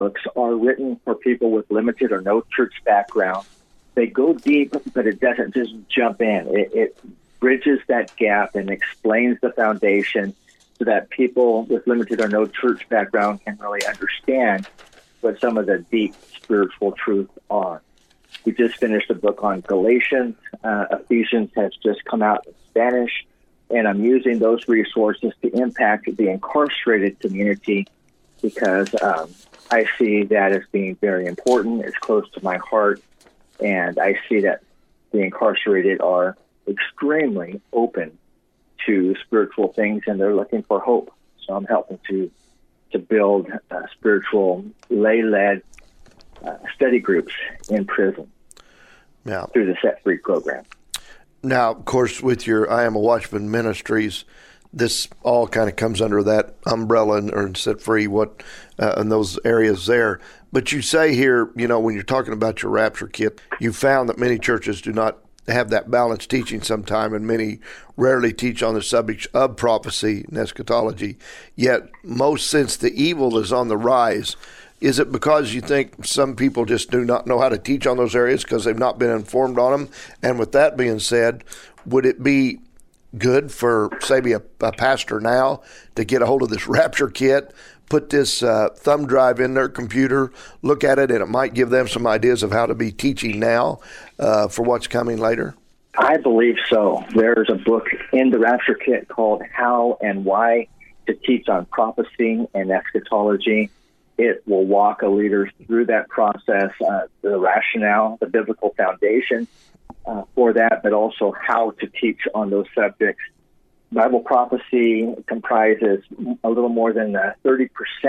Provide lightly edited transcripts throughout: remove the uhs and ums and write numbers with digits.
books are written for people with limited or no church background. They go deep, but it doesn't just jump in. It bridges that gap and explains the foundation so that people with limited or no church background can really understand what some of the deep spiritual truths are. We just finished a book on Galatians. Ephesians has just come out in Spanish, and I'm using those resources to impact the incarcerated community because I see that as being very important. It's close to my heart, and I see that the incarcerated are extremely open to spiritual things, and they're looking for hope. So I'm helping to build spiritual lay-led study groups in prison through the Set Free program. Now, of course, with your I Am a Watchman Ministries, this all kind of comes under that umbrella or Set Free, in those areas there. But you say here, when you're talking about your Rapture Kit, you found that many churches do not have that balanced teaching sometime, and many rarely teach on the subject of prophecy and eschatology. Yet most sense the evil is on the rise. Is it because you think some people just do not know how to teach on those areas because they've not been informed on them? And with that being said, would it be good for, say, a pastor now to get a hold of this Rapture Kit, put this thumb drive in their computer, look at it, and it might give them some ideas of how to be teaching now for what's coming later? I believe so. There's a book in the Rapture Kit called How and Why to Teach on Prophecy and Eschatology. It will walk a leader through that process, the rationale, the biblical foundation for that, but also how to teach on those subjects. Bible prophecy comprises a little more than 30%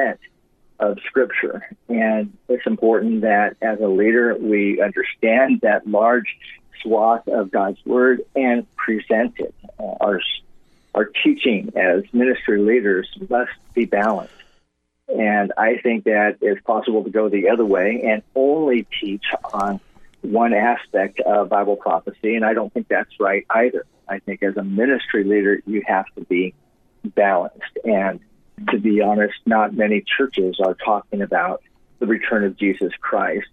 of Scripture, and it's important that as a leader we understand that large swath of God's Word and present it. Our teaching as ministry leaders must be balanced. And I think that it's possible to go the other way and only teach on one aspect of Bible prophecy, and I don't think that's right either. I think as a ministry leader, you have to be balanced. And to be honest, not many churches are talking about the return of Jesus Christ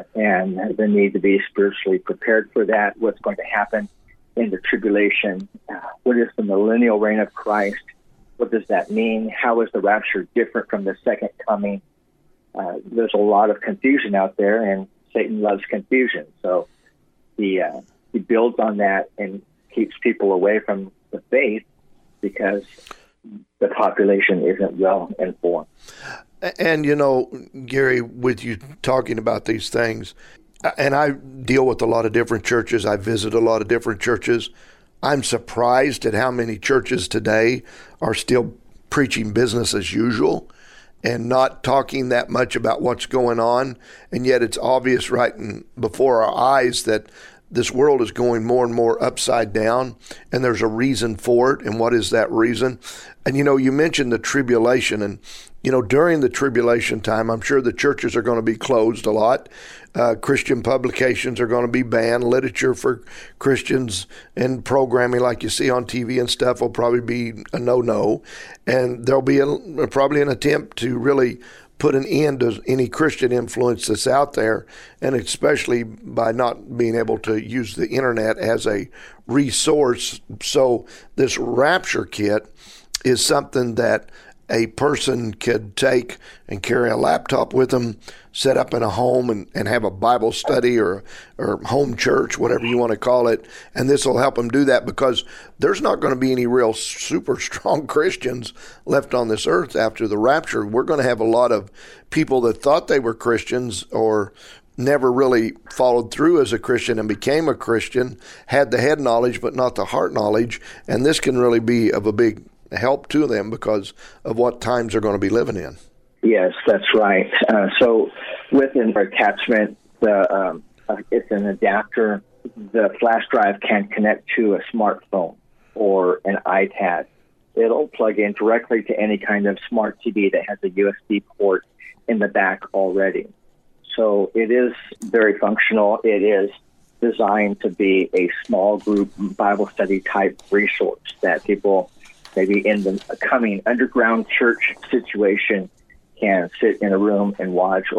and the need to be spiritually prepared for that, what's going to happen in the tribulation, what is the millennial reign of Christ, what does that mean? How is the rapture different from the second coming? There's a lot of confusion out there, and Satan loves confusion. So he builds on that and keeps people away from the faith because the population isn't well informed. And, Gary, with you talking about these things, and I deal with a lot of different churches, I visit a lot of different churches, I'm surprised at how many churches today are still preaching business as usual and not talking that much about what's going on. And yet it's obvious right before our eyes that this world is going more and more upside down, and there's a reason for it. And what is that reason? And, you mentioned the tribulation, and, during the tribulation time, I'm sure the churches are going to be closed a lot. Christian publications are going to be banned. Literature for Christians and programming like you see on TV and stuff will probably be a no-no. And there'll be probably an attempt to really put an end to any Christian influence that's out there, and especially by not being able to use the internet as a resource. So this Rapture Kit is something that a person could take and carry a laptop with them, set up in a home and have a Bible study or home church, whatever you want to call it. And this will help them do that because there's not going to be any real super strong Christians left on this earth after the rapture. We're going to have a lot of people that thought they were Christians or never really followed through as a Christian and became a Christian, had the head knowledge but not the heart knowledge. And this can really be of a big help to them because of what times they're going to be living in. Yes, that's right. So with an attachment, it's an adapter. The flash drive can connect to a smartphone or an iPad. It'll plug in directly to any kind of smart TV that has a USB port in the back already. So it is very functional. It is designed to be a small group Bible study type resource that people maybe in the coming underground church situation can sit in a room and watch